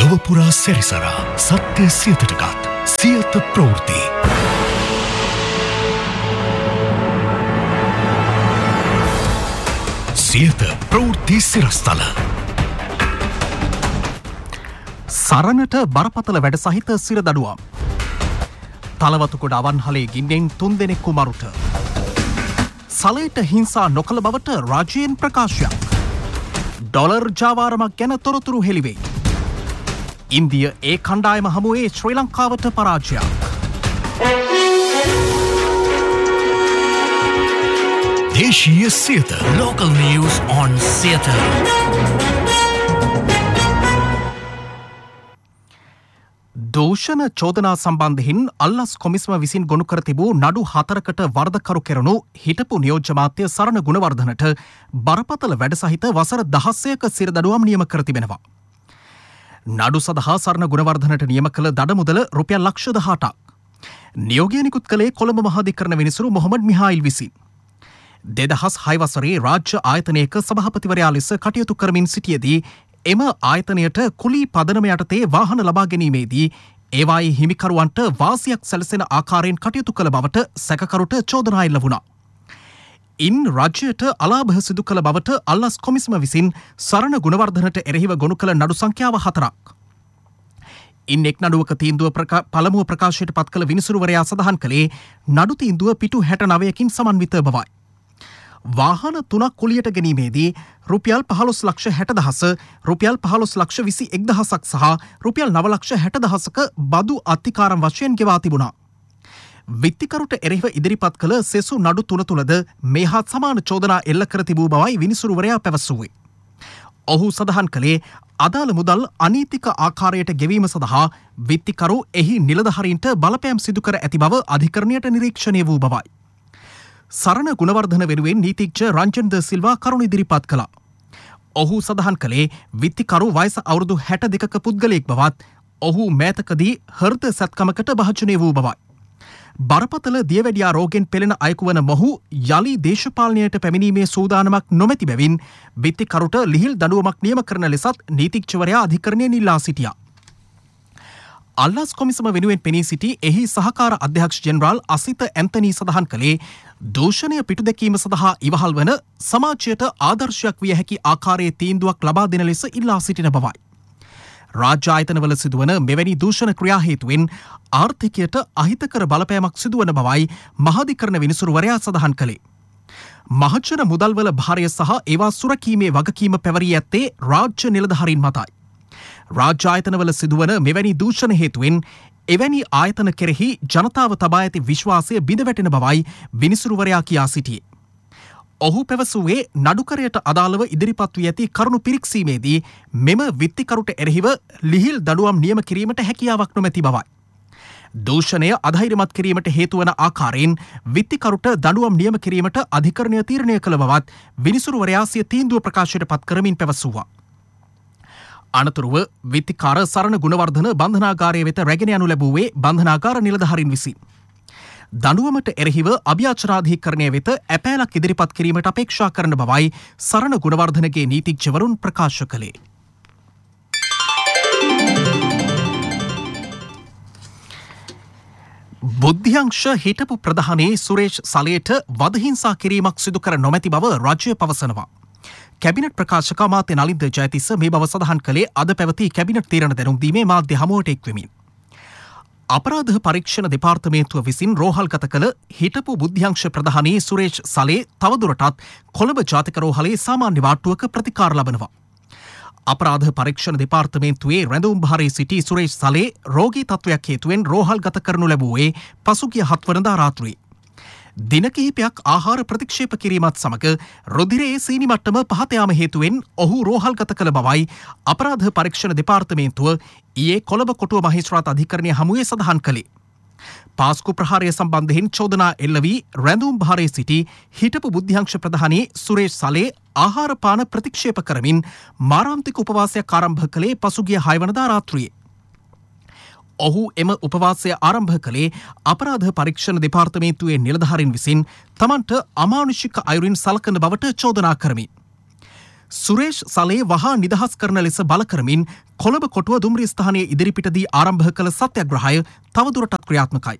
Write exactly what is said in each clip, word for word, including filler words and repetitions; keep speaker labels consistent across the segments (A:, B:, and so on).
A: ලොවපුරා සැරිසරා සත්‍ය සියතටගත් සියත ප්‍රවෘත්ති. සියත ප්‍රවෘත්ති සිරස්තල. සරණට බරපතල වැඩ සහිත සිරදඩුවම්. තලවතුකොඩ අවන්හලේ ගින්නෙන් තුන් දෙනෙකු මරුට. සලයට හිංසා නොකළ බවට රාජ්‍යයෙන් ප්‍රකාශයක්. ඩොලර් ජාවාරමක් ගැන තොරතුරු හෙළිවේ. ඉන්දිය ඒ කණ්ඩායම හමුවේ ශ්‍රී ලංකාවට පරාජයක්. දේශීය Siyatha local news on Siyatha. දූෂණ චෝදනා සම්බන්ධයෙන් අල්ලස් කොමිසම විසින් ගොනු කර තිබූ නඩු හතරකට වරදකරු කෙරෙනු හිටපු නියෝජ්‍ය මාත්‍ය සරණ ගුණවර්ධනට බරපතල වැඩ සහිත වසර දහසයක සිරදඩුවම් නියම කර තිබෙනවා. නඩු සඳහා සරණ ගුණවර්ධනට නියම කළ දඩමුදල රුපියල් ලක්ෂ දහඅටක්. නියෝගය නිකුත් කළේ කොළඹ මහාධිකරණ විනිසුරු මොහොමඩ් මිහායිල් විසින්. දෙදහස් හය වසරේ රාජ්‍ය ආයතනයක සභාපතිවරයා ලෙස කටයුතු කරමින් සිටියේදී එම ආයතනයට කුලී පදනම යටතේ වාහන ලබා ගැනීමේදී ඒවායේ හිමිකරුවන්ට වාසියක් සැලසෙන ආකාරයෙන් කටයුතු කළ බවට සැකකරුට චෝදනා එල්ල වුණා. ඉන් රාජ්‍යයට අලාභ සිදු කළ බවට අල්ලස් කොමිසම විසින් සරණ ගුණවර්ධනට එරෙහිව ගොනු කළ නඩු සංඛ්‍යාව හතරක්. ඉන් එක් නඩුවක තීන්දුව ප්‍රකා පළමුව ප්‍රකාශයට පත් කළ විනිසුරුවරයා සඳහන් කළේ නඩු තීන්දුව පිටු හැට නවයකින් සමන්විත බවයි. වාහන තුනක් කුලියට ගැනීමේදී රුපියල් පහළොස් ලක්ෂ හැට දහස, රුපියල් පහළොස් ලක්ෂ විසි එක් දහසක් සහ රුපියල් නව ලක්ෂ හැට දහසක බදු අත්තිකාරම් වශයෙන් ගෙවා තිබුණා. විත්තිකරුට එරෙහිව ඉදිරිපත් කළ සෙසු නඩු තුන තුළද මේ හා සමාන චෝදනා එල්ල කර තිබූ බවයි විනිසුරුවරයා පැවසුවේ. ඔහු සඳහන් කළේ අදාළ මුදල් අනීතික ආකාරයට ගෙවීම සඳහා විත්තිකරු එහි නිලධාරීන්ට බලපෑම් සිදු කර ඇති බව අධිකරණයට නිරීක්ෂණය වූ බවයි. සරණ ගුණවර්ධන වෙනුවෙන් නීතිඥ රංජන් ද සිල්වා කරුණු ඉදිරිපත් කළා. ඔහු සඳහන් කළේ විත්තිකරු වයස අවුරුදු හැට දෙකක පුද්ගලයෙක් බවත් ඔහු මෑතකදී හෘද සැත්කමකට භාජනය වූ බවයි. බරපතල දියවැඩියා රෝගෙන් පෙළෙන අයෙකු වන මොහු යලි දේශපාලනයට පැමිණීමේ සූදානමක් නොමැති බැවින් විත්තිකරුට ලිහිල් දඬුවමක් නියම කරන ලෙසත් නීතිඥවරයා අධිකරණයෙන් ඉල්ලා සිටියා. අල්ලස් කොමිසම වෙනුවෙන් පෙනී සිටි එහි සහකාර අධ්‍යක්ෂ ජෙනරාල් අසිත ඇන්තනී සඳහන් කළේ දූෂණය පිටුදැකීම සඳහා ඉවහල් වන සමාජයට ආදර්ශයක් විය හැකි ආකාරයේ තීන්දුවක් ලබා දෙන ලෙස ඉල්ලා සිටින බවයි. රාජ්‍ය ආයතනවල සිදුවන මෙවැනි දූෂණ ක්‍රියා හේතුවෙන් ආර්ථිකයට අහිතකර බලපෑමක් සිදුවන බවයි මහාධිකරණ විනිසුරුවරයා සඳහන් කළේ. මහජන මුදල්වල භාරය සහ ඒවා සුරකීමේ වගකීම පැවරී ඇත්තේ රාජ්‍ය නිලධාරීන් මතයි. රාජ්‍ය ආයතනවල සිදුවන මෙවැනි දූෂණ හේතුවෙන් එවැනි ආයතන කෙරෙහි ජනතාව තබා ඇති විශ්වාසය බිඳවැටෙන බවයි විනිසුරුවරයා කියා සිටියේ. ඔහු පැවසුවේ නඩුකරයට අදාළව ඉදිරිපත් වී ඇති කරුණු පිරික්සීමේදී මෙම විත්තිකරුට එරෙහිව ලිහිල් දඩුවම් නියම කිරීමට හැකියාවක් නොමැති බවයි. දූෂණය අධෛර්යමත් කිරීමට හේතු වන ආකාරයෙන් විත්තිකරුට දඩුවම් නියම කිරීමට අධිකරණය තීරණය කළ බවත් විනිසුරුවරයා සිය තීන්දුව ප්‍රකාශයට පත් කරමින් පැවසුවා. අනතුරුව විත්තිකාර සරණ ගුණවර්ධන බන්ධනාගාරය වෙත රැගෙන යනු ලැබුවේ බන්ධනාගාර නිලධාරීන් විසින්. දඬුවමට එරෙහිව අභ්‍යාචනාධිකරණය වෙත ඇපෑලක් ඉදිරිපත් කිරීමට අපේක්ෂා කරන බවයි සරණ ගුණවර්ධනගේ නීතිඥවරුන් ප්‍රකාශ කළේ. බුද්ධ්‍යංශ හිටපු ප්‍රධානී සුරේෂ් සලයට වදහිංසා කිරීමක් සිදු කර නොමැති බව රජය පවසනවා. කැබිනට් ප්‍රකාශක අමාත්‍ය නලින්ද ජයතිස්ස මේ බව සඳහන් කළේ අද පැවති කැබිනට් තීරණ දැනුම් දීමේ මාධ්‍ය හමුවට එක්වෙමින්. අපරාධ පරීක්ෂණ දෙපාර්තමේන්තුව විසින් රෝහල්ගත කළ හිටපු බුද්ධ්‍යංශ ප්‍රධානී සුරේෂ් සලේ තවදුරටත් කොළඹ ජාතික රෝහලේ සාමාන්‍ය වාට්ටුවක ප්‍රතිකාර ලබනවා. අපරාධ පරීක්ෂණ දෙපාර්තමේන්තුවේ රැඳවුම් භාරයේ සිටි සුරේෂ් සලේ රෝගී තත්ත්වයක් හේතුවෙන් රෝහල්ගත කරනු ලැබුවේ පසුගිය හත් වනදා රාත්‍රියේ. දින කිහිපයක් ආහාර ප්‍රතික්ෂේප කිරීමත් සමග රුධිරයේ සීනි මට්ටම පහත යාම හේතුවෙන් ඔහු රෝහල්ගත කළ බවයි අපරාධ පරීක්ෂණ දෙපාර්තමේන්තුව ඊයේ කොළඹ කොටුව මහේස්ත්‍රාත් අධිකරණය හමුවේ සඳහන් කළේ. පාස්කු ප්‍රහාරය සම්බන්ධයෙන් චෝදනා එල්ල වී රැඳවුම් භාරයේ සිටි හිටපු බුද්ධ්‍යංශ ප්‍රධානී සුරේෂ් සලේ ආහාර පාන ප්‍රතික්ෂේප කරමින් මාරාන්තික උපවාසයක් ආරම්භ කළේ පසුගිය හය වනදා රාත්‍රියේ. ඔහු එම උපවාසය ආරම්භ කළේ අපරාධ පරීක්ෂණ දෙපාර්තමේන්තුවේ නිලධාරීන් විසින් තමන්ට අමානුෂික අයුරින් සලකන බවට චෝදනා කරමින්. සුරේෂ් සලේ වහා නිදහස් කරන ලෙස බල කරමින් කොළඹ කොටුව දුම්රිය ස්ථානයේ ඉදිරිපිටදී ආරම්භ කළ සත්‍යග්‍රහය තවදුරටත් ක්‍රියාත්මකයි.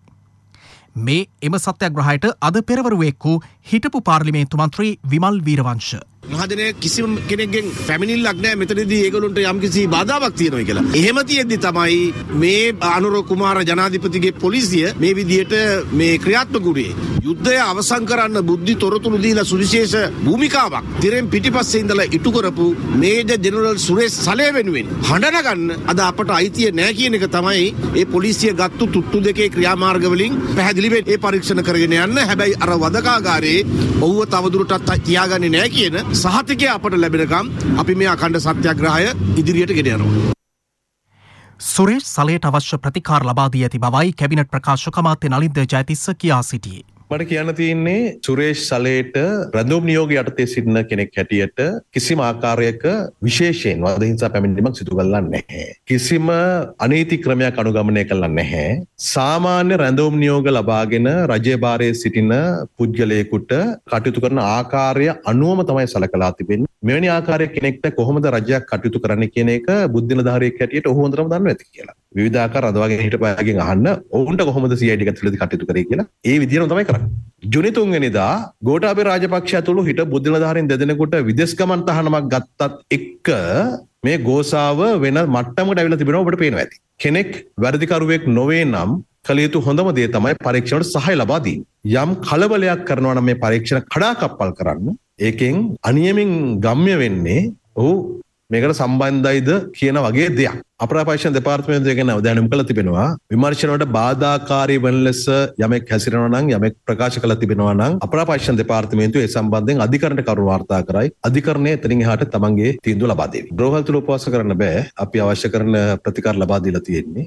A: මේ එම සත්‍යග්‍රහයට අද පෙරවරුවෙක් වූ හිටපු පාර්ලිමේන්තු මන්ත්‍රී විමල් වීරවංශ
B: මහජනය කිසිම කෙනෙක්ගෙන් පැමිණිල්ලක් නැහැ මෙතනදී ඒගොල්ලන්ට යම්කිසි බාධාවක් තියෙනවා කියලා. එහෙම තියෙද්දි තමයි මේ අනුර කුමාර ජනාධිපතිගේ පොලිසිය මේ විදියට මේ ක්‍රියාත්මක වුණේ. යුද්ධය අවසන් කරන්න බුද්ධි තොරතුරු දීලා සුවිශේෂ භූමිකාවක් තිරෙන් පිටිපස්සේ ඉඳලා ඉටු කරපු මේජර් ජෙනරල් සුරේෂ් සලේ වෙනුවෙන් හඬන ගන්න අද අපට අයිතිය නැහැ කියන එක තමයි ඒ පොලිසිය ගත්තු තුට්ටු දෙකේ ක්‍රියාමාර්ග වලින් පැහැදිලි වෙන්නේ. ඒ පරීක්ෂණ කරගෙන යන්න. හැබැයි අර වදකාගාරයේ ඔව්ව තවදුරටත් තියාගන්නේ නැහැ කියන සහතිකය අපට ලැබෙනකම් අපි මේ අඛණ්ඩ සත්‍යග්‍රහය ඉදිරියට ගෙන යනවා.
A: සුරේෂ් සලේට අවශ්‍ය ප්‍රතිකාර ලබා දී ඇති බවයි කැබිනට් ප්‍රකාශක අමාත්‍ය නලින්ද ජයතිස්ස කියා සිටියේ.
C: මට කියන්න තියෙන්නේ සුරේෂ් සලේට රැඳවුම් නියෝගය යටතේ සිටින කෙනෙක් හැටියට කිසිම ආකාරයක විශේෂයෙන් වද හිංසා පැමිණීමක් සිදු කරලා නැහැ. කිසිම අනීති ක්‍රමයක් අනුගමනය කළා නැහැ. සාමාන්‍ය රැඳවුම් නියෝග ලබාගෙන රජයේ භාරයේ සිටින පුද්ගලයෙකුට කටයුතු කරන ආකාරය අනුවම තමයි සලකලා තිබෙන්නේ. මෙවැනි ආකාරයක කෙනෙක්ට කොහොමද රජයක් කටයුතු කරන්නේ කියන එක බුද්ධිනධාරියෙක් හැටියට ඔහු හොඳටම දන්නවා ඇති කියලා. විවිධ ආකාර අදවාගෙන හිටපෑගෙන් අහන්න ඔවුන්ට කොහොමද සී අයි ඩි ගත්තලදී කටයුතු කරේ කියලා ඒ විදිහටම තමයි කරන්නේ. ජුනි තුන්වෙනිදා ගෝඨාභය රාජපක්ෂ ඇතුළු හිට බුද්ධිනධාරීන් දෙදෙනෙකුට විදේශ ගමන් තහනමක් ගත්තත් එක්ක මේ ගෝසාව වෙන මට්ටමකට අවිලා තිබෙනවා ඔබට පේනවා ඇති. කෙනෙක් වැරදිකරුවෙක් නොවේ නම් කළ යුතු හොඳම දේ තමයි පරීක්ෂණයට සහාය ලබා දීම. යම් කලබලයක් කරනවා නම් මේ පරීක්ෂණ කඩාකප්පල් කරන්න. ඒකෙන් අනියමින් ගම්ම්‍ය වෙන්නේ ඔහු මේකට සම්බන්ධයිද කියන වගේ දෙයක්. අපරාපරීක්ෂණ දෙපාර්තමේන්තුව ගැන අවධානය යොමු කළා තිබෙනවා. විමර්ශන වලට බාධාකාරී වන ලෙස යමෙක් හැසිරෙනවා නම් යමෙක් ප්‍රකාශ කළා තිබෙනවා නම් අපරාපරීක්ෂණ දෙපාර්තමේන්තුව ඒ සම්බන්ධයෙන් අධිකරණයට කරුණු වාර්තා කරයි. අධිකරණය එතනින් එහාට තමන්ගේ තීන්දුව ලබා දෙවි. ද්‍රෝහල් තුල උපවාස කරන්න බෑ. අපි අවශ්‍ය කරන ප්‍රතිකාර ලබා දීලා තියෙන්නේ.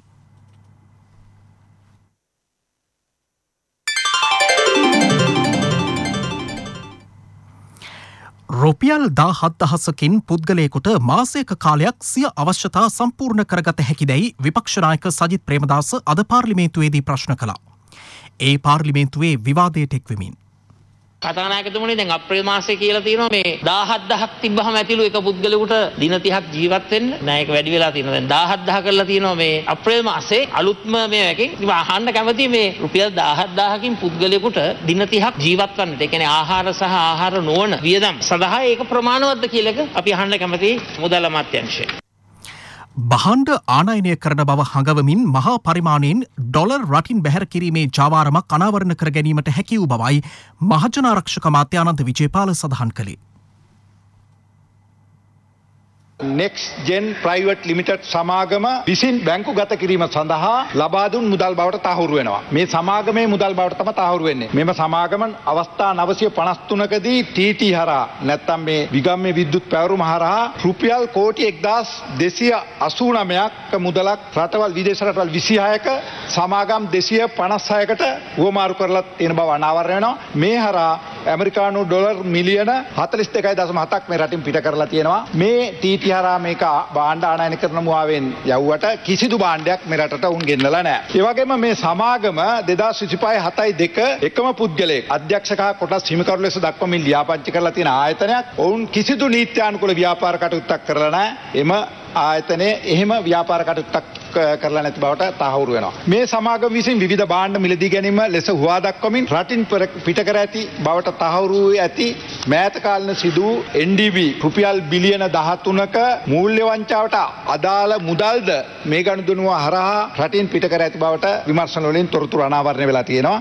A: රුපියල් දාහත් දහසකින් පුද්ගලයෙකුට මාසයක කාලයක් සිය අවශ්‍යතා සම්පූර්ණ කරගත හැකිදැයි විපක්ෂ නායක සජිත් ප්‍රේමදාස අද පාර්ලිමේන්තුවේදී ප්‍රශ්න කළා. ඒ පාර්ලිමේන්තුවේ විවාදයට එක්වෙමින්
D: කතානායකතුමනි දැන් අප්‍රේල් මාසයේ කියලා තියෙනවා මේ දාහත් දහසක් තිබ්බහම ඇතිලු එක පුද්ගලෙකුට දින තිහක් ජීවත් වෙන්න නෑ ඒක වැඩි වෙලා තියෙනවා දැන් දාහත් දහස කරලා තියෙනවා මේ අප්‍රේල් මාසේ අලුත්ම මේකකින් ඉතින් අහන්න කැමතියි මේ රුපියල් දාහත් දහසකින් පුද්ගලෙකුට දින තිහක් ජීවත් වන්නට ඒ කියන්නේ ආහාර සහ ආහාර නොවන වියදම් සඳහා ඒක ප්‍රමාණවත්ද කියලා එක අපි අහන්න කැමතියි මුදල් අමාත්‍යාංශයෙන්.
A: බහන්ඩ ආනයනය කරන බව හඟවමින් මහා පරිමාණයෙන් ඩොලර් රටින් බැහැර කිරීමේ ජාවාරමක් අනාවරණ කර ගැනීමට හැකි වූ බවයි මහජනාරක්ෂක අමාත්‍ය ආනන්ද විජේපාල සඳහන් කළේ.
E: Next Gen Private Limited සමාගම විසින් බැංකු ගත කිරීම සඳහා ලබා දුන් මුදල් බවට තහවුරු වෙනවා. මේ සමාගමේ මුදල් බවට තමයි තහවුරු වෙන්නේ. මෙම සමාගම අවස්ථා නවසිය පනස් තුනකදී ටී ටී හරහා නැත්නම් මේ විගම්මේ විද්‍යුත් පැවරුම හරහා රුපියල් කෝටි එක්දාස් දෙසිය අසූ නවයක් මුදලක් රටවල් විදේශ රටවල් විසිහයක සමාගම් දෙසිය පනස් හයකට වුවමාරු කරලා තියෙන බව අනාවරණය වෙනවා. මේ හරහා ඇමරිකානු ඩොලර් මිලියන හතළිස් දෙකයි දශම හතක් මේ රටින් පිට කරලා තියෙනවා. මේ ටී ටී හරහා මේක භාණ්ඩ ආනයනය කරන මුවාවෙන් යවුවට කිසිදු භාණ්ඩයක් මේ රටට උන් ගෙන්නලා නැහැ. ඒ වගේම මේ සමාගම දෙදාස් විසිපහ හතයි දෙක එකම පුද්ගලයෙක් අධ්‍යක්ෂක කොටස් හිමිකරු ලෙස දක්වමින් ලියාපදිංචි කරලා තියෙන ආයතනයක් ඔවුන් කිසිදු නීත්‍යානුකූල ව්‍යාපාර කටයුත්තක් කරලා නැහැ. එම ආයතනයේ එහෙම ව්‍යාපාර කටයුත්තක් කරලා නැති බවට තහවුරු වෙනවා. මේ සමාගම විසින් විවිධ භාණ්ඩ මිලදී ගැනීම ලෙස හුවා දක්වමින් රටින් පිට කර ඇති බවට තහවුරු වී ඇති මෑත කාලීන සිදු එන් ඩී බී රුපියල් බිලියන දහතුනක මූල්‍ය වංචාවට අදාළ මුදල්ද මේ ගනුදෙනුව හරහා රටින් පිට කර ඇති බවට විමර්ශන වලින් තොරතුරු අනාවරණය වෙලා තියෙනවා.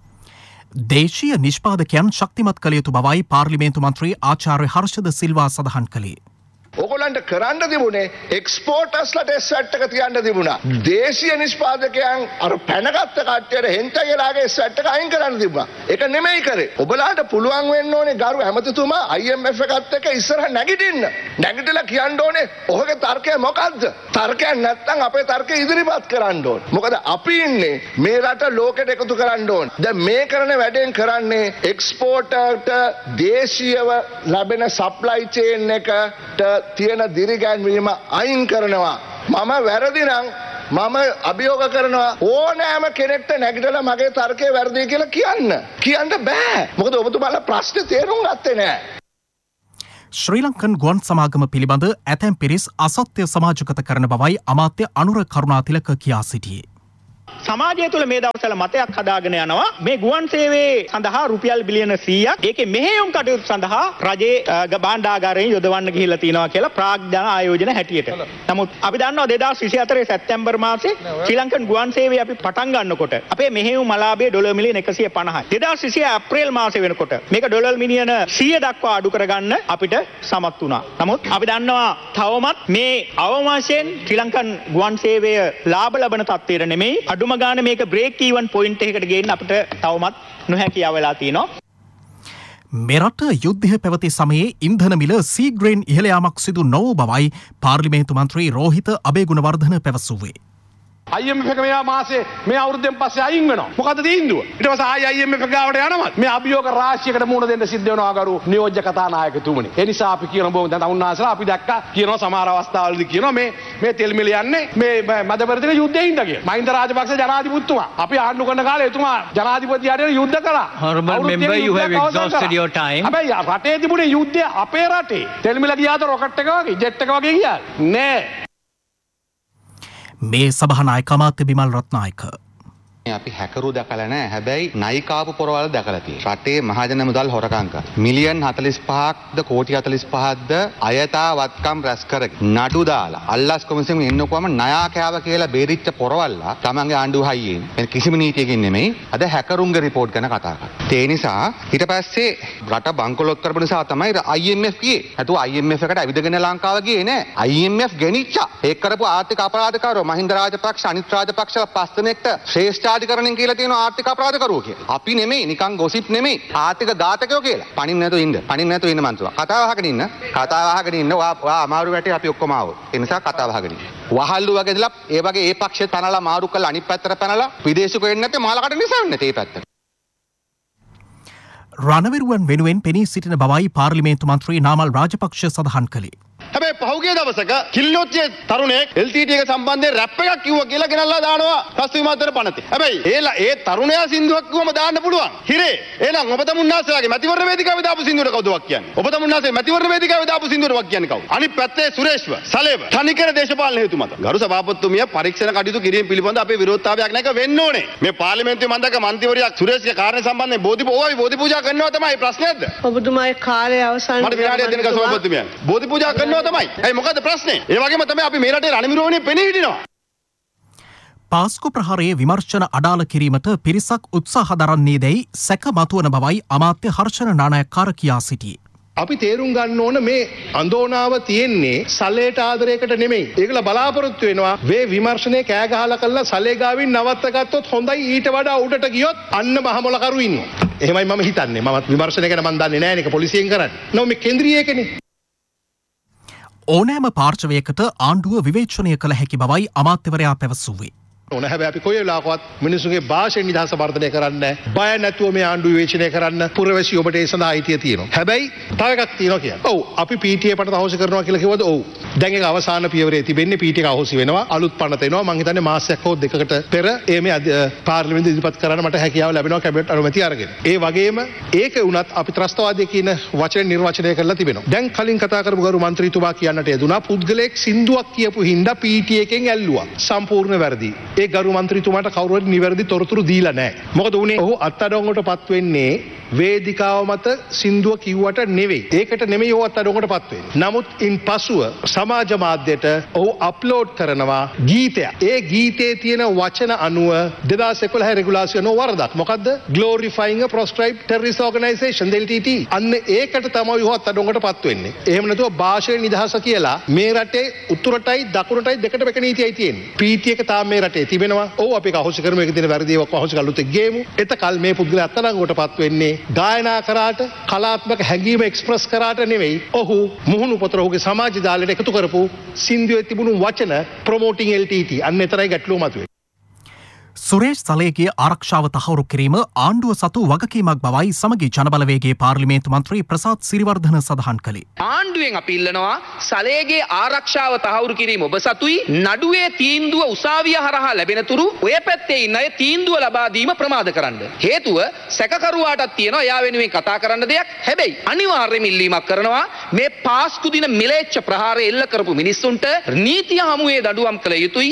A: දේශීය නිෂ්පාදකයන් ශක්තිමත් කළ යුතු බවයි පාර්ලිමේන්තු මන්ත්‍රී ආචාර්ය හර්ෂද සිල්වා සඳහන් කළේ.
F: ඔයගොල්ලන්ට කරන්න තිබුණේ එක්ස්පෝර්ටර්ස්ලට එස් වැට් එක තියන්න තිබුණා. දේශීය නිෂ්පාදකයන් අර පැනගත්ත කට්ටියට හෙන්ටයිලාගේ එස් වැට් එක අයින් කරන්න තිබුණා. ඒක නෙමෙයි කරේ. ඔබලාට පුළුවන් වෙන්න ඕනේ ගරු ඇමතිතුමා අයි එම් එෆ් එකත් එක්ක ඉස්සරහ නැගිටින්න. නැගිටලා කියන්න ඕනේ ඔහුගේ තර්කය මොකද්ද? තර්කයක් නැත්නම් අපේ තර්කය ඉදිරිපත් කරන්න ඕනේ. මොකද අපි ඉන්නේ මේ රට ලෝකෙට එකතු කරන්න ඕනේ. දැන් මේ කරන වැඩෙන් කරන්නේ එක්ස්පෝර්ටර්ට දේශීයව ලැබෙන සප්ලයි චේන් එකට තියෙන දිරිගැන්වීම අයින් කරනවා. මම වැරදි නම් මම අභියෝග කරනවා ඕනෑම කෙනෙක්ට නැගිටලා මගේ තර්කය වැරදි කියලා කියන්න. කියන්න බෑ. මොකද ඔබතුමාලා ප්‍රශ්නේ තේරුම් ගත්තේ නෑ.
A: ශ්‍රී ලංකන් ගුවන් සමාගම පිළිබඳ ඇතැම් පිරිස් අසත්‍ය සමාජගත කරන බවයි අමාත්‍ය අනුර කරුණාතිලක කියා සිටියේ.
G: සමාජය තුළ මේ දවස්වල මතයක් හදාගෙන යනවා මේ ගුවන් සේවයේ සඳහා රුපියල් බිලියන සීයක් ඒකේ මෙහෙයුම් කටයුතු සඳහා රජයේ භාණ්ඩාගාරයෙන් යොදවන්න ගිහිල්ලා තියෙනවා කියලා ප්‍රාග්ධන ආයෝජන හැටියට. නමුත් අපි දන්නවා දෙදාස් විසිහතරේ සැප්තැම්බර් මාසේ ශ්‍රී ලංකන් ගුවන් සේවය අපි පටන් ගන්නකොට අපේ මෙහෙයුම් අලාභය ඩොලර් මිලියන එකසිය පනහයි. දෙදාස් විසිහය අප්‍රේල් මාසේ වෙනකොට මේක ඩොලර් මිලියන සීය දක්වා අඩු කරගන්න අපිට සමත් වුණා. නමුත් අපි දන්නවා තවමත් මේ අවම වශයෙන් ශ්‍රී ලංකන් ගුවන් සේවය ලාභ ලබන තත්ත්වයට නෙමෙයි අඩුම ගාන මේක බ්‍රේක් ඊවන් පොයින්ට් එකකට ගේන්න අපිට තවමත් නොහැකියාව වෙලා තියෙනවා.
A: මෙරට යුද්ධය පැවති සමයේ ඉන්ධන මිල සීග්‍රේන් ඉහළ යාමක් සිදු නොවූ බවයි පාර්ලිමේන්තු මන්ත්‍රී රෝහිත අබේගුණවර්ධන පැවසුවේ.
H: I M F එක මෙයා මාසේ මේ අවුරුද්දෙන් පස්සේ අයින් වෙනවා. මොකද තීන්දුව? ඊට පස්සේ ආයි I M F ගාවට යනවත්. මේ අභියෝග රාශියකට මුහුණ දෙන්න සිද්ධ වෙනවා ගරු නියෝජ්‍ය කතානායකතුමනි. ඒ නිසා අපි කියන බොහොම දැන් උන්වහන්සේලා අපි දැක්කා කියනවා සමහර අවස්ථාවලදී කියනවා මේ මේ තෙල් මිල යන්නේ මේ මැදපෙරදින යුද්ධයෙන් ඉඳ කියලා. මහින්ද රාජපක්ෂ ජනාධිපතිතුමා අපි ආණ්ඩු කරන කාලේ එතුමා ජනාධිපතියට යුද්ධ කළා.
I: Honorable member, you have exhausted your time.
H: හැබැයි රටේ තිබුණේ යුද්ධය අපේ රටේ. තෙල් මිල ගියාද රොකට් එක වගේ ජෙට් එක වගේ ගියා. නෑ.
A: මේ සභානායක අමාත්‍ය බිමල් රත්නායක
J: අපි හැකරු දැකලා නැහැ. හැබැයි නයිකාපු පොරවල් දැකලා තියෙනවා. රටේ මහජන මුදල් හොරකම් කර මිලියන් හතළිස් පහක්ද කෝටි හතළිස් පහක්ද අයථා වත්කම් රැස් කරගෙන නඩු දාලා අල්ලස් කොමිසමෙන් එන්නකොම ණයා කෑව කියලා බේරිච්ච පොරවල්ලා තමන්ගේ ආණ්ඩුව හයියෙන් වෙන කිසිම නීතියකින් නෙමෙයි අද හැකරුන්ගේ රිපෝට් ගැන කතා කරා. ඒ නිසා ඊට පස්සේ රට බංකොලොත් කරපු නිසා තමයි I M F ගියේ. නැතුව I M F එකට ඇවිදගෙන ලංකාව ගියේ නෑ. I M F ගෙනිච්චා. ඒක කරපු ආර්ථික අපරාධකාරෝ මහින්ද රාජපක්ෂ අනිත් රාජපක්ෂලා පස් දෙනෙක්ට ශ්‍රේෂ්ඨ අධිකරණයෙන් කියලා තියෙනවා ආර්ථික අපරාධකරුවෝ කියලා. අපි නෙමෙයි නිකන් ගොසිප් නෙමෙයි ආර්ථික ඝාතකයෝ කියලා. පණින්න නැතුව ඉන්න. පණින්න නැතුව ඉන්න මන්තුවා. කතාව අහගෙන ඉන්න. කතාව අහගෙන ඉන්න. ඔයා ඔයා අමාරු වැටේ අපි ඔක්කොම ආවෝ. ඒ නිසා කතාව අහගෙන ඉන්න. වහල්ලු වගේ ඉඳලා ඒ වගේ ඒ පක්ෂේ තනලා මාරු කරලා අනිත් පැත්තට පැනලා විදේශිකෝ එන්නේ නැත්නම් මාලකට නිසන්නේ නැතේ පැත්තට.
A: රණවිරුවන් වෙනුවෙන් පෙනී සිටින බවයි පාර්ලිමේන්තු මන්ත්‍රී නාමල් රාජපක්ෂ සඳහන් කළේ.
H: හැබැයි පහුගිය දවසක කිල්ලොච්චේ තරුණයෙක් L T T එක සම්බන්ධයෙන් රැප් එකක් කිව්වා කියලා ගෙනල්ලා දානවා රස්තු විමානතර පනතේ. හැබැයි ඒලා ඒ තරුණයා සින්දුවක් කිව්වම දාන්න පුළුවන්. හිරේ. එහෙනම් ඔබ තමුන්නාසලාගේ මැතිවරණ වේදිකාවේ දාපු සින්දුවට කවුද වක් කියන්නේ? ඔබ තමුන්නාසේ මැතිවරණ වේදිකාවේ දාපු සින්දුවට වක් කියන්නේ කවුද? අනිත් පැත්තේ සුරේෂ්ව, සලේව, තනිකර දේශපාලන හේතු මත. ගරු සභාපතිතුමිය පරීක්ෂණ කටයුතු කිරීම පිළිබඳ අපේ විරෝධතාවයක් නැක වෙන්න ඕනේ. මේ පාර්ලිමේන්තුවේ මම දැක්ක මන්ත්‍රීවරයා සුරේෂ්ගේ කාර්ය සම්බන්ධයෙන් බෝධි පූජා බෝධි පූජා කරනවා තමයි ප්‍රශ්නයක්ද?
K: ඔබතුමාගේ කාර්යය අවසන්
H: මට විනාඩියක් දෙන්න ගරු සභාපතිතුමිය. බෝධි පූජා කරනවා තමයි. ඒ මොකද ප්‍රශ්නේ? ඒ වගේම තමයි අපි මේ රටේ රණවිරුවනේ පෙනී හිටිනවා.
A: පාස්කු ප්‍රහාරයේ විමර්ශන අඩාල කිරීමට පිරිසක් උත්සාහ දරන්නේ දැයි සැක මතුවන බවයි අමාත්‍ය හර්ෂණ නානායක්කාර කියා සිටියේ.
L: අපි තේරුම් ගන්න ඕන මේ අඳෝනාව තියෙන්නේ සල්ලේට ආදරයකට නෙමෙයි. ඒකල බලාපොරොත්තු වෙනවා වේ විමර්ශනයේ කෑ ගහලා කළා සල්ලේ ගාවින් නවත්ත ගත්තොත් හොඳයි ඊට වඩා උඩට ගියොත් අන්න මහමොල කරු ඉන්නවා. එහෙමයි මම හිතන්නේ. මමත් විමර්ශනය ගැන මම දන්නේ නැහැ නේ පොලිසියෙන් කරන්නේ. නෝ මේ කේන්ද්‍රීයකනේ.
A: ඕනෑම පාර්ශවයකට ආණ්ඩුව විවේචනය කළ හැකි බවයි අමාත්‍යවරයා පැවසුවේ.
L: ඕන හැබැයි අපි කොයි වෙලාවකවත් මිනිසුන්ගේ භාෂණ නිදහස වර්ධනය කරන්න බය නැතුව මේ ආණ්ඩුව විවේචනය කරන්න පුරවැසි ඔබට ඒ සඳහා අයිතිය තියෙනවා. හැබැයි තව එකක් තියෙනවා කියන්නේ. ඔව් අපි P T A පනත අහෝසි කරනවා කියලා කිව්වද? ඔව්. දැන් ඒක අවසාන පියවරේ තිබෙන්නේ P T A එක අහෝසි වෙනවා. අලුත් පනත එනවා. මම හිතන්නේ මාසයක් හෝ දෙකකට පෙර ඒ මේ පාර්ලිමේන්තුවේ ඉදිරිපත් කරන්න මට හැකියාව ලැබෙනවා කැබිනට් අනුමැතිය අරගෙන. ඒ වගේම ඒක වුණත් අපි ත්‍රස්තවාදී කියන වචනේ නිර්වචනය කරලා තිබෙනවා. දැන් කලින් කතා කරපු ගරු මන්ත්‍රීතුමා කියන්නට යෙදුනා පුද්ගලයෙක් සින්දුවක් කියපු හින්දා P T A එකෙන් ඇල්ලුවා. සම්පූර්ණ වැරදි. ඒ ගරු මන්ත්‍රීතුමා මට කවුරුහරි නිවැරදි තොරතුරු දීලා නැහැ. මොකද උනේ ඔහු අත්අඩංගුවටපත් වෙන්නේ වේදිකාව මත සින්දුව කිව්වට නෙවෙයි. ඒකට නෙමෙයි ඔහු අත්අඩංගුවටපත් වෙන්නේ. නමුත් ඉන් පසුව සමාජ මාධ්‍යයට ඔහු අප්ලෝඩ් කරනවා ගීතයක්. ඒ ගීතයේ තියෙන වචන අනුව දෙදාස් එකොළහ රෙගුලාසියන වරදක්. මොකද්ද? glorifying a proscribed terrorist organization L T T. අන්න ඒකට තමයි ඔහු අත්අඩංගුවටපත් වෙන්නේ. එහෙම නැතුව භාෂා නිදහස කියලා මේ රටේ උතුරටයි දකුණටයි දෙකටම එක නීතියයි තියෙන්නේ. P T එක තාම මේ රටේ තිබෙනවා. ඔව් අපි ඒක අහෝසි කරමු. ඒක දින වැරදි ඒවා අහෝසි කළොත් ගේමු. එතකල් මේ පුද්ගලයා අත්අඩංගුවටපත් වෙන්නේ ගායනා කරාට කලාත්මක හැඟීම එක්ස්ප්‍රස් කරාට නෙවෙයි. ඔහු මුහුණු පොතර ඔහුගේ සමාජ ජාලයට එකතු කරපු සින්දුවේ තිබුණු වචන ප්‍රොමෝටිං L T T. අන්න එතරයි ගැටලුව මතුවේ.
A: සුරේෂ් සලේගේ ආරක්ෂාව තහවුරු කිරීම ආණ්ඩුව සතු වගකීමක් බවයි සමගි ජනබලවේගයේ පාර්ලිමේන්තු මන්ත්‍රී ප්‍රසාද් සිරිවර්ධන සඳහන් කළේ.
M: ආණ්ඩුවෙන් අපි ඉල්ලනවා සලේගේ ආරක්ෂාව තහවුරු කිරීම ඔබ සතුයි නඩුවේ තීන්දුව උසාවිය හරහා ලැබෙන තුරු ඔය පැත්තේ ඉන්න අය තීන්දුව ලබා දීම ප්‍රමාද කරන්න. හේතුව සැකකරුවාටත් තියෙනවා එයා වෙනුවෙන් කතා කරන්න දෙයක්. හැබැයි අනිවාර්යයෙන්ම ඉල්ලීමක් කරනවා මේ පාස්කු දින මිලේච්ඡ ප්‍රහාරය එල්ල කරපු මිනිස්සුන්ට නීතිය හමුවේ දඬුවම් කළ යුතුයි.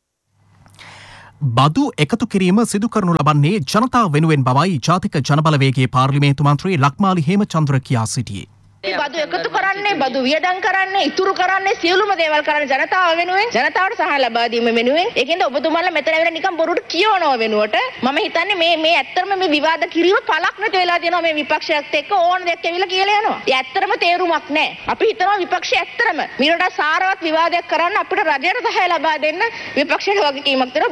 A: බදු එකතු කිරීම සිදු කරනු ලබන්නේ ජනතාව වෙනුවෙන් බවයි ජාතික ජනබලවේගයේ පාර්ලිමේන්තු මන්ත්‍රී ලක්මාලි හේමචන්ද්‍ර කියා සිටියේ.
N: බදු එකතු කරන්නේ බදු වියදම් කරන්නේ ඉතුරු කරන්නේ සියලුම දේවල් කරන්නේ ජනතාව වෙනුවෙන් ජනතාවට සහාය ලබා දීම වෙනුවෙන් ඒකෙන්ද ඔබතුමාලා මෙතන ඇවිල්ලා නිකන් බොරුට කියවනවා වෙනුවට මම හිතන්නේ මේ මේ ඇත්තටම මේ විවාද කිරීම පළක් නැති වෙලා තියෙනවා මේ විපක්ෂයත් එක්ක ඕන දෙයක් ඇවිල්ලා කියලා යනවා. ඒ ඇත්තටම තේරුමක් නැහැ. අපි හිතනවා විපක්ෂය ඇත්තටම මීට සාරවත් විවාදයක් කරන්න අපිට රජයට සහාය ලබා දෙන්න විපක්ෂයට වගකීමක් තියෙනවා.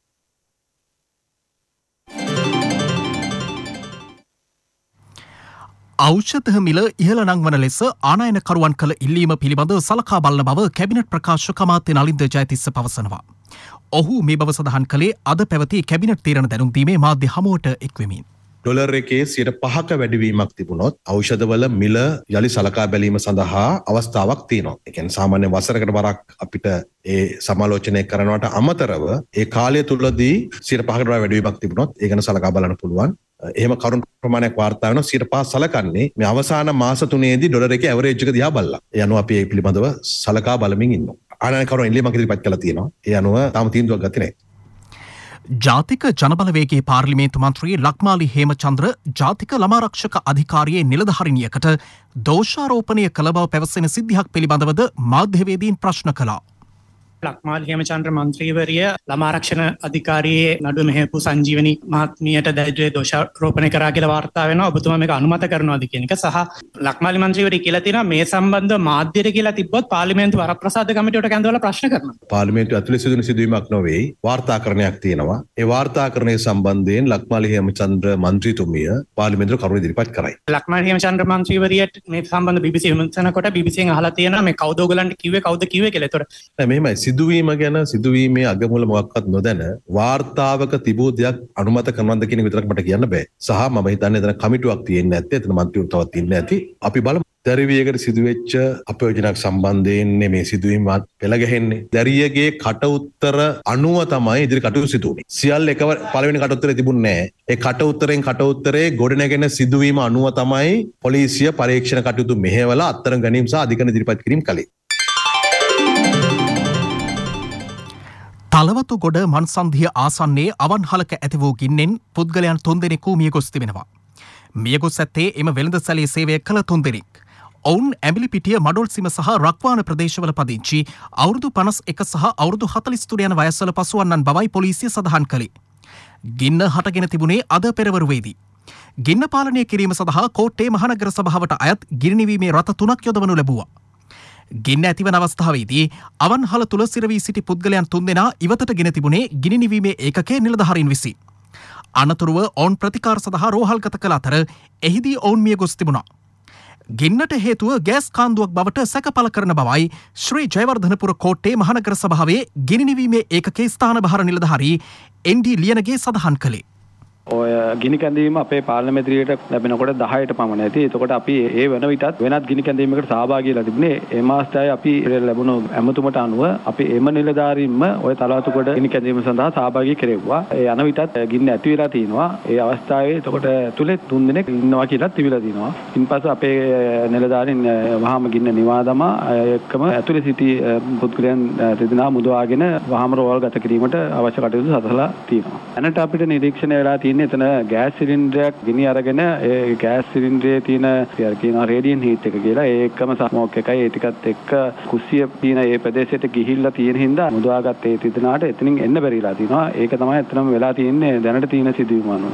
A: ඖෂධ මිල ඉහළ නංවන ලෙස ආනයනකරුවන් කළ ඉල්ලීම පිළිබඳ සලකා බලන බව කැබිනට් ප්‍රකාශක අමාත්‍ය නලින්ද ජයතිස්ස පවසනවා. ඔහු මේ බව සඳහන් කළේ අද පැවති කැබිනට් තීරණ දැනුම් දීමේ මාධ්‍ය හමුවට එක්වෙමින්.
C: ඩොලර් එකේ සියයට පහක වැඩිවීමක් තිබුණොත් ඖෂධවල මිල යලි සලකා බැලීම සඳහා අවස්ථාවක් තියෙනවා. ඒ කියන්නේ සාමාන්‍ය වසරකට වරක් අපිට ඒ සමාලෝචනය කරනවට අමතරව ඒ කාලය තුලදී සියයට පහකට වඩා වැඩිවීමක් තිබුණොත් ඒ ගැන සලකා බලන්න පුළුවන්. එහෙම කරුණු ප්‍රමාණයක් වාර්තා වෙනවා. සියයට පහ සලකන්නේ මේ අවසාන මාස තුනේදී ඩොලර් එකේ ඇවරේජ් එක දිහා බලලා. ඒ අනුව අපි ඒ පිළිබඳව සලකා බලමින් ඉන්නවා. ආනයනකරුවන් ඉල්ලීමක් ඉදිරිපත් කළා තියෙනවා. ඒ අනුව තාම තීන්දුවක් ගත්තේ නැහැ.
A: ජාතික ජනබලවේගයේ පාර්ලිමේන්තු මන්ත්‍රී ලක්මාලි හේමචන්ද්‍ර ජාතික ළමාරක්ෂක අධිකාරියේ නිලධාරිනියකට දෝෂාරෝපණය කළ බව පැවසෙන සිද්ධියක් පිළිබඳවද මාධ්‍යවේදීන් ප්‍රශ්න කළා.
O: ලක්මාලි හේමචන්ද්‍ර මන්ත්‍රීවරිය ළමාරක්ෂණ අධිකාරියේ නඩුව මෙහෙයපු සංජීවනි මහත්මියට දැඩි දෝෂාරෝපණය කරා කියලා වාර්තා වෙනවා. ඔබතුමා මේක අනුමත කරනවාද කියන එක සහ ලක්මාලි මන්ත්‍රීවරිය කියලා තියෙනවා මේ සම්බන්ධව මාධ්‍යයට කියලා තිබ්බොත් පාර්ලිමේන්තු වරප්‍රසාද කමිටුවට කැඳවලා ප්‍රශ්න කරනවා.
C: පාර්ලිමේන්තු ඇතුළේ සිදුවන සිදුවීමක් නොවේ. වාර්තාකරණයක් තියෙනවා. ඒ වාර්තාකරණය සම්බන්ධයෙන් ලක්මාලි හේමචන්ද්‍ර මන්ත්‍රීතුමිය පාර්ලිමේන්තුවට කරුණු ඉදිරිපත් කරයි.
O: ලක්මාලි හේමචන්ද්‍ර මන්ත්‍රීවරියට මේ සම්බන්ධ බීබීසී විමසනකොට බීබීසීෙන් අහලා තියෙනවා මේ කවුද ඔයගලන්ට කිව්වේ කවුද කිව්වේ කියලා. ඒතකොට
C: නෑ මෙහෙමයි සිදුවීම ගැන සිදුවීමේ අගමුල මොකක්වත් නොදැන වාර්තාවක තිබූ දෙයක් අනුමත කරනවද කියන එක විතරක් මට කියන්න බෑ. සහ මම හිතන්නේ එතන කමිටුවක් තියෙන්නේ නැත්තේ එතන මන්ත්‍රීවරු තවත් ඉන්නේ නැති. අපි බලමු. දැරිවියකට සිදුවෙච්ච අපයෝජනක් සම්බන්ධයෙන් මේ සිදුවීම පෙළ ගැහෙන්නේ. දැරියගේ කට උත්තර අනුව තමයි ඉදිරි කටයුතු සිදු වුනේ. සියල්ල එකවර පළවෙනි කට උත්තරේ තිබුණේ නැහැ. ඒ කට උත්තරෙන් කට උත්තරේ ගොඩනැගෙන සිදුවීම අනුව තමයි පොලිසිය පරීක්ෂණ කටයුතු මෙහෙवला අත්තරන් ගැනීම සහ අධිකරණ ඉදිරිපත් කිරීම කළේ.
A: තලවතු ගොඩ මන්සන්ධිය ආසන්නේ අවන්හලක ඇති වූ ගින්නෙන් පුද්ගලයන් තුන්දෙනෙකු මියගොස් තිබෙනවා. මියගොස් ඇත්තේ එම වෙළඳසැලේ සේවය කළ තුන්දෙනෙක්. ඔවුන් ඇඹිලිපිටිය මඩොල්සිම සහ රක්වාන ප්‍රදේශවල පදිංචි අවුරුදු පනස් එක සහ අවුරුදු හතළිස් තුන යන වයස්වල පසුවන්නන් බවයි පොලිසිය සඳහන් කළේ. ගින්න හටගෙන තිබුණේ අද පෙරවරුවේදී. ගින්න පාලනය කිරීම සඳහා කෝට්ටේ මහනගර සභාවට අයත් ගිනිනිවීමේ රථ තුනක් යොදවනු ලැබුවා. ගින්න ඇතිවන අවස්ථාවේදී අවන්හල තුල සිරවී සිටි පුද්ගලයන් තුන්දෙනා ඉවතට ගෙන තිබුණේ ගිනි නිවීමේ ඒකකයේ නිලධාරීන් විසින්. අනතුරුව ඔවුන් ප්‍රතිකාර සඳහා රෝහල්ගත කළ අතර එහිදී ඔවුන් මිය ගොස් තිබුණා. ගින්නට හේතුව ගෑස් කාන්දුවක් බවට සැකපල කරන බවයි ශ්‍රී ජයවර්ධනපුර කෝට්ටේ මහනගර සභාවේ ගිනි නිවීමේ ඒකකයේ ස්ථානභාර නිලධාරී එන් ඩී ලියනගේ සඳහන් කළේ.
P: ඔය ගිනි කැඳවීම අපේ පාර්ලිමේන්තුවට ලැබෙනකොට දහයට පමණ ඇති. එතකොට අපි ඒ වෙන විටත් වෙනත් ගිනි කැඳවීමකට සහභාගී වෙලා තිබුණේ. ඒ මාසයේ අපි ලැබුණු ඇමතුමට අනුව අපි එම නිලධාරීන්ම ඔය තලාතුගොඩ ගිනි කැඳවීම සඳහා සහභාගී කෙරෙව්වා. ඒ යන විටත් ගින්න ඇති වෙලා තිනවා. ඒ අවස්ථාවේ එතකොට තුලේ තුන් දෙනෙක් ඉන්නවා කියලා තිබිලා තිනවා. ඉන්පස්සේ අපේ නිලධාරීන් වහාම ගින්න නිවා දමා එක්කම ඇතුලේ සිටි පුද්ගලයන් දෙදෙනා මුදවාගෙන වහාම රෝහල් ගත කිරීමට අවශ්‍ය කටයුතු සලසලා තියෙනවා. දැනට අපිට නිරීක්ෂණය වෙලා එතන ගෑස් සිලින්ඩරයක් ගිනි අරගෙන ඒ ගෑස් සිලින්ඩරයේ තියෙන කියනවා රේඩියන් හීට් එක කියලා ඒකම ස්මෝක් එකයි ඒ ටිකත් එක්ක කුස්සිය තියෙන ඒ ප්‍රදේශයට ගිහිල්ලා තියෙන හින්දා මුදවාගත්ත ඒ තිදෙනාට එතනින් එන්න බැරිලා තිනවා. ඒක තමයි ඇත්තටම වෙලා තියෙන්නේ දැනට තියෙන සිදුවීම අනුව.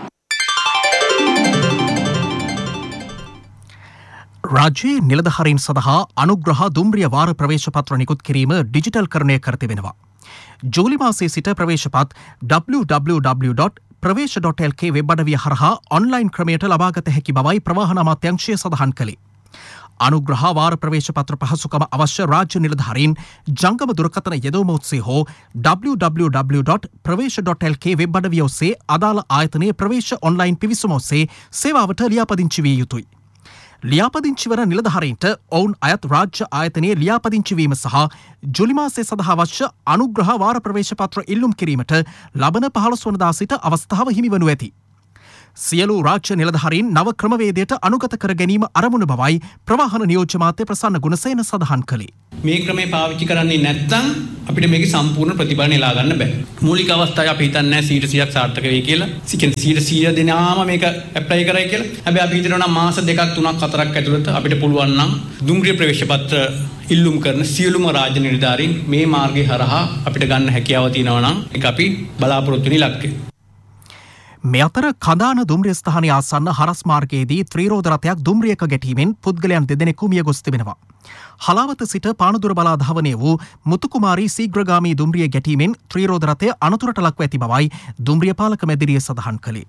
A: රාජ්‍යයේ නිලධාරීන් සඳහා අනුග්‍රහ දුම්රිය වාර ප්‍රවේශ පත්‍ර නිකුත් කිරීම ඩිජිටල් කරණය කර තිබෙනවා. ජූලි මාසයේ සිට ප්‍රවේශපත් W W W dot ප්‍රවේශ dot L කේ වෙබ් අඩවිය හරහා ඔන්ලයින් ක්‍රමයට ලබාගත හැකි බවයි ප්‍රවාහන අමාත්‍යාංශය සඳහන් කළේ. අනුග්‍රහ වාර ප්‍රවේශ පත්‍ර පහසුකම අවශ්‍ය රාජ්‍ය නිලධාරීන් ජංගම දුරකථන යෙදවීම ඔස්සේ හෝ W W W dot ප්‍රවේශ dot L කේ වෙබ් අඩවිය ඔස්සේ අදාළ ආයතනයේ ප්‍රවේශ ඔන්ලයින් පිවිසුම ඔස්සේ සේවාවට ලියාපදිංචි විය යුතුයි. ලියාපදිංචි වන නිලධාරීන්ට ඔවුන් අයත් රාජ්‍ය ආයතනයේ ලියාපදිංචි වීම සහ ජුලි මාසය සඳහා අවශ්‍ය අනුග්‍රහ වාර ප්‍රවේශ පත්‍ර ඉල්ලුම් කිරීමට ලබන පහළොස් වනදා සිට අවස්ථාව හිමි වනු ඇති. සියලු රාජ්‍ය නිලධාරීන් නව ක්‍රමවේදයට අනුගත කර ගැනීම අරමුණ බවයි ප්‍රවාහන නියෝජ්‍ය මාත්‍ය ප්‍රසන්න ගුණසේන සඳහන් කළේ.
Q: මේ ක්‍රමේ පාවිච්චි කරන්නේ නැත්නම් අපිට මේකේ සම්පූර්ණ ප්‍රතිඵල නෙලා ගන්න බෑ. මූලික අවස්ථාවේ අපි හිතන්නේ නැහැ සීයට සීයක් සාර්ථක වෙයි කියලා. සිකෙන් සීයට සීය දෙනාම මේක ඇප්ලයි කරයි කියලා. හැබැයි අපි හිතනවා නම් මාස දෙකක් තුනක් හතරක් ඇතුළත අපිට පුළුවන් නම් දුම්රිය ප්‍රවේශ පත්‍ර ඉල්ලුම් කරන සියලුම රාජ්‍ය නිලධාරීන් මේ මාර්ගය හරහා අපිට ගන්න හැකියාව තියෙනවා නම් ඒක අපි බලාපොරොත්තු වෙන ඉලක්කය.
A: මේ අතර කඳාන දුම්රිය ස්ථානයේ ආසන්න හරස් මාර්ගයේදී ත්‍රිරෝද රථයක් දුම්රියක ගැටීමෙන් පුද්ගලයන් දෙදෙනෙකු මිය ගොස් තිබෙනවා. හලාවත සිට පානදුර බලා ධාවනය වූ මුතුකුමාරී සීග්‍රගාමී දුම්රිය ගැටීමෙන් ත්‍රිරෝද රථය අනතුරට ලක්ව ඇති බවයි දුම්රිය පාලක මැදිරිය සඳහන් කළේ.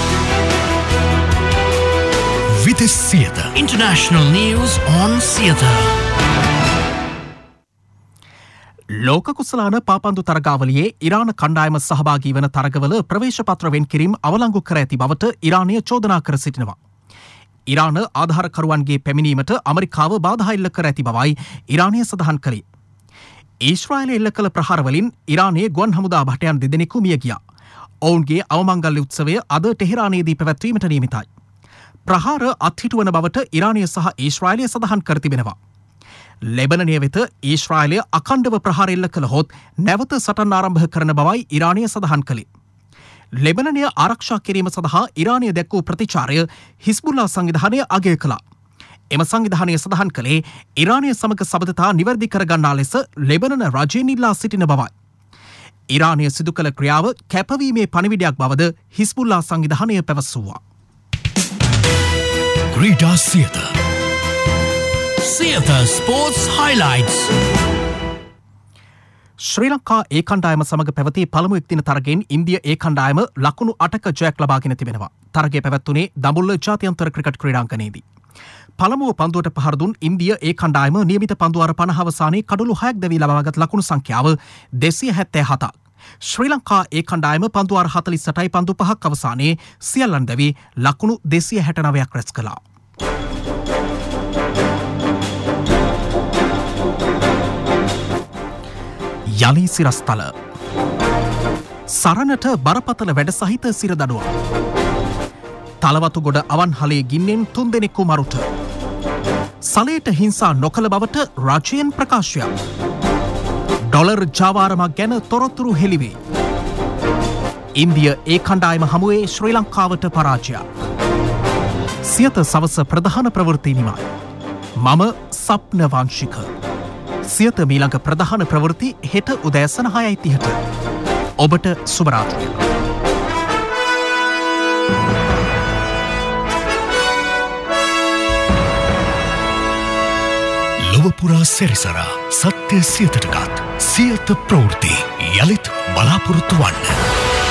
R: Vides Theatre International News on Theatre.
A: ලෝක කුසලාන පාපන්දු තරගාවලියේ ඉරාන කණ්ඩායම සහභාගී වන තරගවල ප්‍රවේශ පත්‍ර වෙන් කිරීම අවලංගු කර ඇති බවට ඉරානය චෝදනා කර සිටිනවා. ඉරාන ආධාරකරුවන්ගේ පැමිණීමට අමරිකාව බාධා එල්ල කර ඇති බවයි ඉරානය සඳහන් කළේ. ඊශ්‍රායලය එල්ල කළ ප්‍රහාරවලින් ඉරානයේ ගුවන් හමුදා භටයන් දෙදෙනෙකු මිය ගියා. ඔවුන්ගේ අවමංගල්‍ය උත්සවය අද ටෙහෙරානයේදී පැවැත්වීමට නියමිතයි. ප්‍රහාර අත්හිටුවන බවට ඉරානය සහ ඊශ්‍රායලය සඳහන් කර තිබෙනවා. ලෙබනනය වෙත ඊශ්‍රායලය අකණ්ඩව ප්‍රහාර එල්ල කළහොත් නැවත සටන් ආරම්භ කරන බවයි ඉරානය සඳහන් කළේ. ලෙබනනය ආරක්ෂා කිරීම සඳහා ඉරානය දැක් වූ ප්‍රතිචාරය හිස්බුල්ලා සංවිධානය අගය කළා. එම සංවිධානය සඳහන් කළේ ඉරානය සමග සබඳතා නිවැරදි කරගන්නා ලෙස ලෙබනන රජයෙන් ඉල්ලා සිටින බවයි. ඉරානය සිදු කළ ක්‍රියාව කැපවීමේ පණිවිඩයක් බවද හිස්බුල්ලා සංවිධානය පැවසුවා.
R: Krita Theatre Theatre Sports Highlights.
A: ශ්‍රී ලංකා ඒ කණ්ඩායම සමග පැවති පළමු එක්දින තරගයෙන් ඉන්දිය ඒ කණ්ඩායම ලකුණු අටක ජයක් ලබාගෙන තිබෙනවා. තරගය පැවැත්වුණේ දඹුල්ල ජාත්‍යන්තර ක්‍රිකට් ක්‍රීඩාංගණයේදී. පළමුව පන්දුවට පහර දුන් ඉන්දිය ඒ කණ්ඩායම නියමිත පන්දු අර පනහ අවසානයේ කඩලු හයක් දැවී ලබාගත් ලකුණු සංඛ්‍යාව දෙසිය හැත්තෑ හතක්. ශ්‍රී ලංකා ඒ කණ්ඩායම පන්දු අර හතලිස් අටයි පන්දු පහක් අවසානයේ සියල්ලන් දැවී ලකුණු දෙසිය හැටනවයක් රැස් කළා. යලි සිරස්තල සරණට බරපතල වැඩ සහිත සිරදඩුවක්. තලවතු ගොඩ අවන්හලේ ගින්නෙන් තුන් දෙනෙකු මරුට. සලයට හිංසා නොකළ බවට රජයෙන් ප්‍රකාශයක්. ඩොලර් ජාවාරමක් ගැන තොරතුරු හෙළිවේ. ඉන්දිය ඒ කණ්ඩායම හමුවේ ශ්‍රී ලංකාවට පරාජයක්. සියත සවස ප්‍රධාන ප්‍රවෘත්ති නිමයි. මම සප්න වංශික. සියත මීළඟ ප්‍රධාන ප්‍රවෘත්ති හෙට උදෑසන හයයි තිහට. ඔබට සුබරාත්‍රිය.
R: ලොවපුරා සැරිසරා සත්‍ය සියතටගත් සියත ප්‍රවෘත්ති යළිත් බලාපොරොත්තු වන්න.